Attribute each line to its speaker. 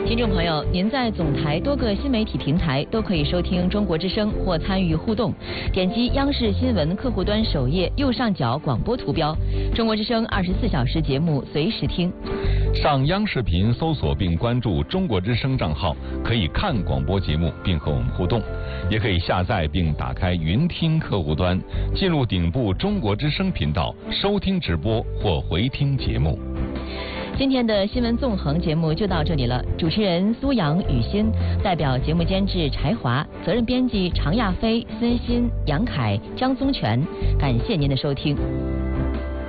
Speaker 1: 听众朋友，您在总台多个新媒体平台都可以收听中国之声或参与互动，点击央视新闻客户端首页右上角广播图标，中国之声24小时节目随时听。
Speaker 2: 上央视频搜索并关注中国之声账号，可以看广播节目并和我们互动，也可以下载并打开云听客户端，进入顶部中国之声频道收听直播或回听节目。
Speaker 1: 今天的新闻纵横节目就到这里了，主持人苏阳、雨欣，代表节目监制柴华，责任编辑常亚飞、孙鑫、杨凯、张宗全，感谢您的收听。